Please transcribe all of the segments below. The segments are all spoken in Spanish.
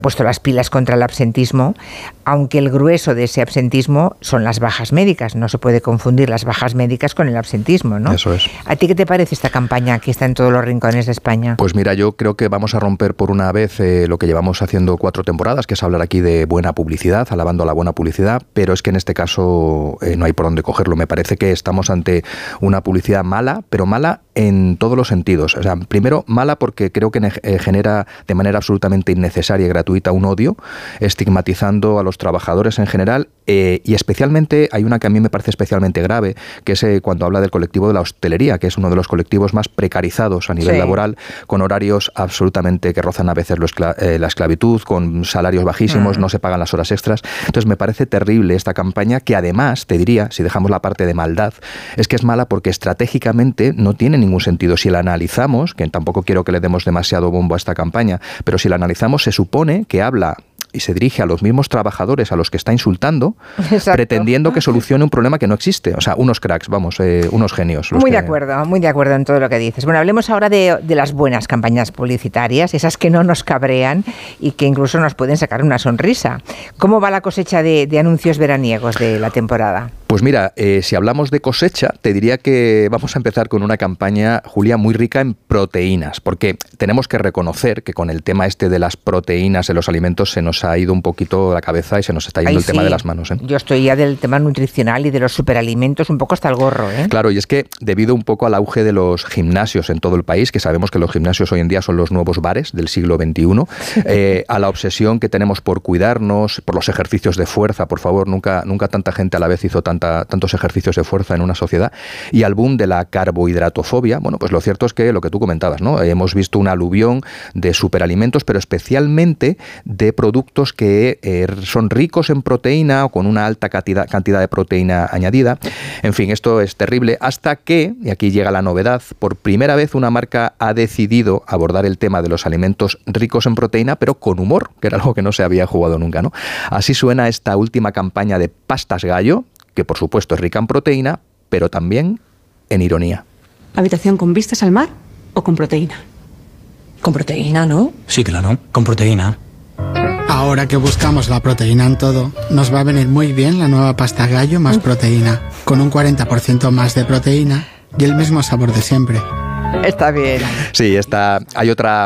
puesto las pilas contra el absentismo, aunque el grueso de ese absentismo son las bajas médicas. No se puede confundir las bajas médicas con el absentismo, ¿no? Eso es. ¿A ti qué te parece esta campaña que está en todos los rincones de España? Pues mira, yo creo que vamos a romper por una vez lo que llevamos haciendo 4 temporadas, que es hablar aquí de buena publicidad, alabando la buena publicidad, pero es que en este caso no hay por dónde cogerlo. Me parece que estamos ante una publicidad mala, pero mala en todos los sentidos. O sea, primero, mala porque creo que genera de manera absolutamente innecesaria y gratuita un odio, estigmatizando a los trabajadores en general, y especialmente hay una que a mí me parece especialmente grave, que es cuando habla del colectivo de la hostelería, que es uno de los colectivos más precarizados a nivel laboral, con horarios absolutamente que rozan a veces la esclavitud, con salarios bajísimos, no se pagan las horas extras. Entonces me parece terrible esta campaña, que además, te diría, si dejamos la parte de maldad, es que es mala porque estratégicamente no tiene ningún sentido. Si la analizamos, que tampoco quiero que le demos demasiado bombo a esta campaña, pero si la analizamos, se supone que habla y se dirige a los mismos trabajadores a los que está insultando, pretendiendo que solucione un problema que no existe. O sea, unos cracks, vamos, unos genios. Muy de acuerdo en todo lo que dices. Bueno, hablemos ahora de las buenas campañas publicitarias, esas que no nos cabrean y que incluso nos pueden sacar una sonrisa. ¿Cómo va la cosecha de anuncios veraniegos de la temporada? Pues mira, si hablamos de cosecha, te diría que vamos a empezar con una campaña, Julia, muy rica en proteínas, porque tenemos que reconocer que con el tema este de las proteínas en los alimentos se nos ha ido un poquito la cabeza y se nos está yendo el tema de las manos, ¿eh? Yo estoy ya del tema nutricional y de los superalimentos un poco hasta el gorro, ¿eh? Claro, y es que debido un poco al auge de los gimnasios en todo el país, que sabemos que los gimnasios hoy en día son los nuevos bares del siglo XXI, a la obsesión que tenemos por cuidarnos, por los ejercicios de fuerza, por favor, nunca tanta gente a la vez hizo tantos ejercicios de fuerza en una sociedad, y al boom de la carbohidratofobia. Bueno, pues lo cierto es que lo que tú comentabas, ¿no? Hemos visto un aluvión de superalimentos, pero especialmente de productos que son ricos en proteína o con una alta cantidad de proteína añadida. En fin, esto es terrible, hasta que, y aquí llega la novedad, por primera vez una marca ha decidido abordar el tema de los alimentos ricos en proteína, pero con humor, que era algo que no se había jugado nunca, ¿no? Así suena esta última campaña de Pastas Gallo, que por supuesto es rica en proteína, pero también en ironía. ¿Habitación con vistas al mar o con proteína? Con proteína, ¿no? Sí, claro, con proteína. Ahora que buscamos la proteína en todo, nos va a venir muy bien la nueva pasta gallo más proteína, con un 40% más de proteína y el mismo sabor de siempre. Está bien. Sí, hay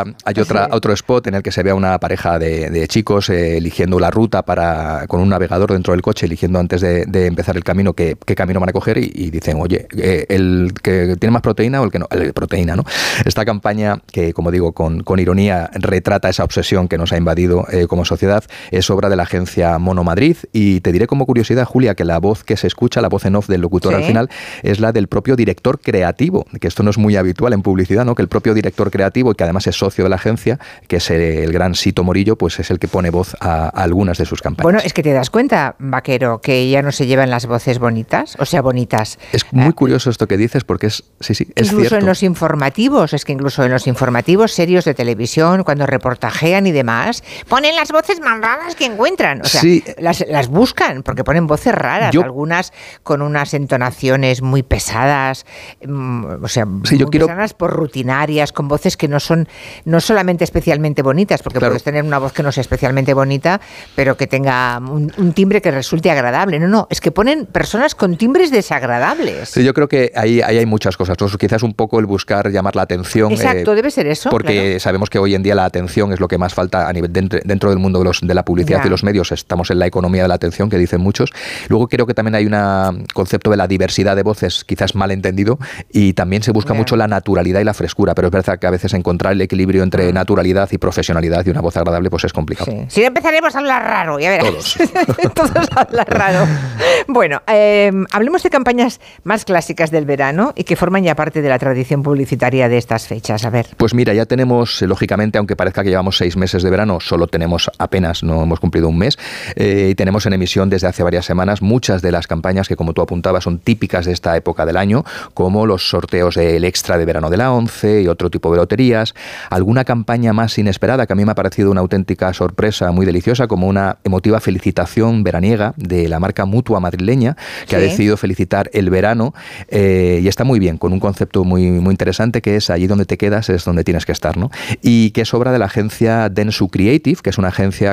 otro spot en el que se ve a una pareja de chicos eligiendo la ruta con un navegador dentro del coche, eligiendo antes de empezar el camino qué camino van a coger, y dicen, oye, el que tiene más proteína o el que no, el de proteína, ¿no? Esta campaña, que como digo, con ironía retrata esa obsesión que nos ha invadido como sociedad, es obra de la agencia Mono Madrid, y te diré como curiosidad, Julia, que la voz que se escucha, la voz en off del locutor al final, es la del propio director creativo, que esto no es muy habitual en publicidad, ¿no? Que el propio director creativo, y que además es socio de la agencia, que es el gran Sito Morillo, pues es el que pone voz a algunas de sus campañas. Bueno, es que te das cuenta, Vaquero, que ya no se llevan las voces bonitas, o sea, bonitas. Es muy curioso esto que dices, porque es cierto. Incluso en los informativos, serios de televisión, cuando reportajean y demás, ponen las voces más raras que encuentran. O sea, las buscan, porque ponen voces raras, algunas con unas entonaciones muy pesadas, pesadas por rutinarias, con voces que no son solamente especialmente bonitas, porque puedes tener una voz que no sea especialmente bonita, pero que tenga un timbre que resulte agradable. No, es que ponen personas con timbres desagradables. Sí, yo creo que ahí hay muchas cosas. Entonces, quizás un poco el buscar llamar la atención. Exacto, debe ser eso. Porque sabemos que hoy en día la atención es lo que más falta a nivel dentro del mundo de la publicidad y los medios. Estamos en la economía de la atención, que dicen muchos. Luego creo que también hay un concepto de la diversidad de voces, quizás mal entendido, y también se busca mucho la naturalidad y la frescura, pero es verdad que a veces encontrar el equilibrio entre naturalidad y profesionalidad y una voz agradable pues es complicado. Sí. Si no empezaremos a hablar raro, ya verás. Todos hablan raro. Bueno, hablemos de campañas más clásicas del verano y que forman ya parte de la tradición publicitaria de estas fechas. A ver. Pues mira, ya tenemos, lógicamente, aunque parezca que llevamos 6 meses de verano, solo tenemos apenas, no hemos cumplido un mes, y tenemos en emisión desde hace varias semanas muchas de las campañas que, como tú apuntabas, son típicas de esta época del año, como los sorteos del extra de verano de la ONCE y otro tipo de loterías, alguna campaña más inesperada que a mí me ha parecido una auténtica sorpresa muy deliciosa, como una emotiva felicitación veraniega de la marca Mutua madrileña, que ha decidido felicitar el verano, y está muy bien, con un concepto muy, muy interesante, que es allí donde te quedas es donde tienes que estar, ¿no? Y que es obra de la agencia Dentsu Creative, que es una agencia